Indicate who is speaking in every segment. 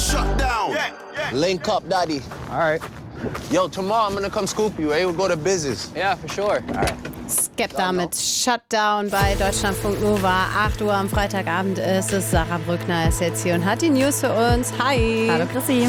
Speaker 1: shut down.
Speaker 2: Link up, daddy.
Speaker 3: All right.
Speaker 2: Yo, tomorrow I'm gonna come scoop you, eh? We'll go to business.
Speaker 3: Yeah, for sure. All right.
Speaker 4: Skepta mit Shutdown bei Deutschlandfunk Nova. 8 Uhr am Freitagabend ist es. Sarah Brückner ist jetzt hier und hat die News für uns. Hi.
Speaker 5: Hallo Chrissy.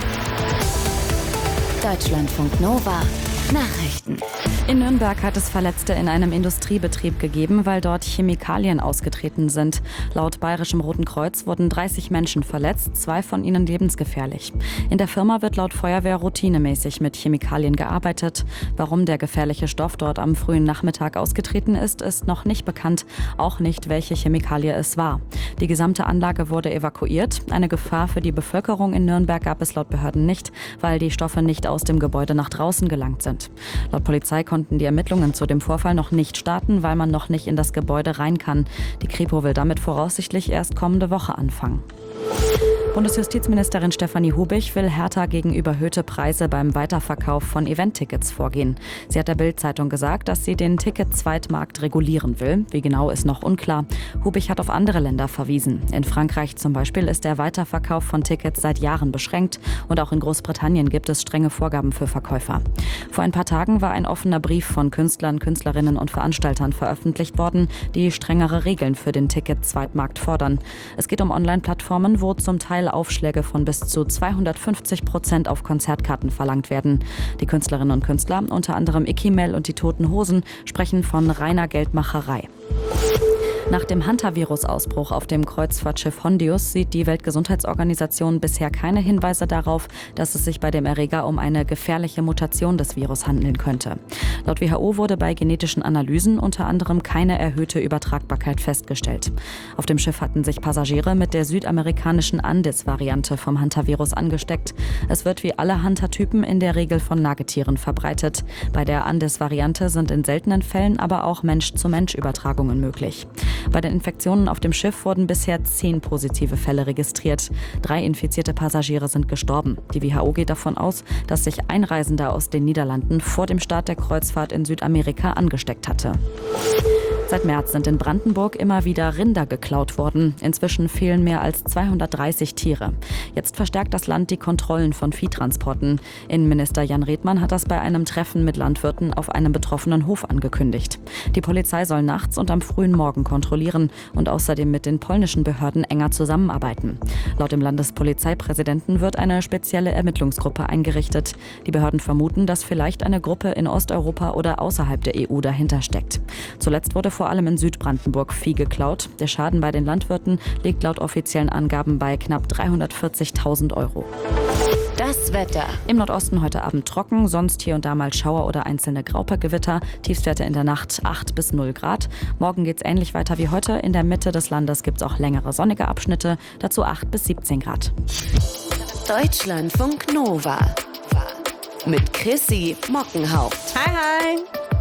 Speaker 5: Deutschlandfunk Nova. Nachrichten. In Nürnberg hat es Verletzte in einem Industriebetrieb gegeben, weil dort Chemikalien ausgetreten sind. Laut Bayerischem Roten Kreuz wurden 30 Menschen verletzt, 2 von ihnen lebensgefährlich. In der Firma wird laut Feuerwehr routinemäßig mit Chemikalien gearbeitet. Warum der gefährliche Stoff dort am frühen Nachmittag ausgetreten ist, ist noch nicht bekannt. Auch nicht, welche Chemikalie es war. Die gesamte Anlage wurde evakuiert. Eine Gefahr für die Bevölkerung in Nürnberg gab es laut Behörden nicht, weil die Stoffe nicht aus dem Gebäude nach draußen gelangt sind. Laut Polizei konnten die Ermittlungen zu dem Vorfall noch nicht starten, weil man noch nicht in das Gebäude rein kann. Die Kripo will damit voraussichtlich erst kommende Woche anfangen. Bundesjustizministerin Stefanie Hubich will härter gegen überhöhte Preise beim Weiterverkauf von Eventtickets vorgehen. Sie hat der Bild-Zeitung gesagt, dass sie den Ticket-Zweitmarkt regulieren will. Wie genau, ist noch unklar. Hubich hat auf andere Länder verwiesen. In Frankreich zum Beispiel ist der Weiterverkauf von Tickets seit Jahren beschränkt. Und auch in Großbritannien gibt es strenge Vorgaben für Verkäufer. Vor ein paar Tagen war ein offener Brief von Künstlern, Künstlerinnen und Veranstaltern veröffentlicht worden, die strengere Regeln für den Ticket-Zweitmarkt fordern. Es geht um Online-Plattformen, wo zum Teil Aufschläge von bis zu 250% auf Konzertkarten verlangt werden. Die Künstlerinnen und Künstler, unter anderem Ikimel und die Toten Hosen, sprechen von reiner Geldmacherei. Nach dem Hantavirus-Ausbruch auf dem Kreuzfahrtschiff Hondius sieht die Weltgesundheitsorganisation bisher keine Hinweise darauf, dass es sich bei dem Erreger um eine gefährliche Mutation des Virus handeln könnte. Laut WHO wurde bei genetischen Analysen unter anderem keine erhöhte Übertragbarkeit festgestellt. Auf dem Schiff hatten sich Passagiere mit der südamerikanischen Andes-Variante vom Hantavirus angesteckt. Es wird wie alle Hantatypen in der Regel von Nagetieren verbreitet. Bei der Andes-Variante sind in seltenen Fällen aber auch Mensch-zu-Mensch-Übertragungen möglich. Bei den Infektionen auf dem Schiff wurden bisher 10 positive Fälle registriert. 3 infizierte Passagiere sind gestorben. Die WHO geht davon aus, dass sich ein Reisender aus den Niederlanden vor dem Start der Kreuzfahrt in Südamerika angesteckt hatte. Seit März sind in Brandenburg immer wieder Rinder geklaut worden. Inzwischen fehlen mehr als 230 Tiere. Jetzt verstärkt das Land die Kontrollen von Viehtransporten. Innenminister Jan Redmann hat das bei einem Treffen mit Landwirten auf einem betroffenen Hof angekündigt. Die Polizei soll nachts und am frühen Morgen kontrollieren und außerdem mit den polnischen Behörden enger zusammenarbeiten. Laut dem Landespolizeipräsidenten wird eine spezielle Ermittlungsgruppe eingerichtet. Die Behörden vermuten, dass vielleicht eine Gruppe in Osteuropa oder außerhalb der EU dahinter steckt. Zuletzt wurde vor allem in Südbrandenburg Vieh geklaut. Der Schaden bei den Landwirten liegt laut offiziellen Angaben bei knapp 340.000 €. Das Wetter. Im Nordosten heute Abend trocken, sonst hier und da mal Schauer oder einzelne Graupergewitter. Tiefstwerte in der Nacht 8 bis 0 Grad. Morgen geht's ähnlich weiter wie heute. In der Mitte des Landes gibt's auch längere sonnige Abschnitte, dazu 8 bis 17 Grad. Deutschlandfunk Nova. Mit Chrissy Mockenhaupt.
Speaker 4: Hi, hi.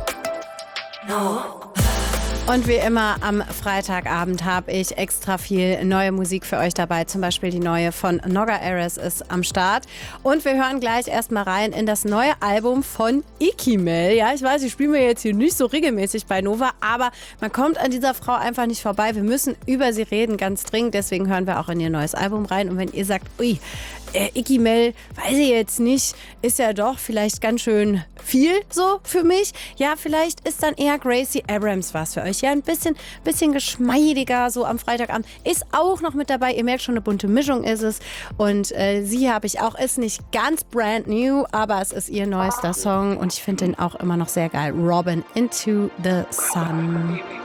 Speaker 4: Und wie immer am Freitagabend habe ich extra viel neue Musik für euch dabei. Zum Beispiel die neue von Nogga Ares ist am Start. Und wir hören gleich erstmal rein in das neue Album von Ikimel. Ja, ich weiß, ich spiele mir jetzt hier nicht so regelmäßig bei Nova, aber man kommt an dieser Frau einfach nicht vorbei. Wir müssen über sie reden, ganz dringend. Deswegen hören wir auch in ihr neues Album rein. Und wenn ihr sagt, ui, Ikimel, weiß ich jetzt nicht, ist ja doch vielleicht ganz schön viel so für mich. Ja, vielleicht ist dann eher Gracie Abrams was für euch. Ja, ein bisschen geschmeidiger so am Freitagabend. Ist auch noch mit dabei. Ihr merkt schon, eine bunte Mischung ist es. Und sie habe ich auch, ist nicht ganz brand new, aber es ist ihr neuester Song. Und ich finde den auch immer noch sehr geil. Robin, Into the Sun.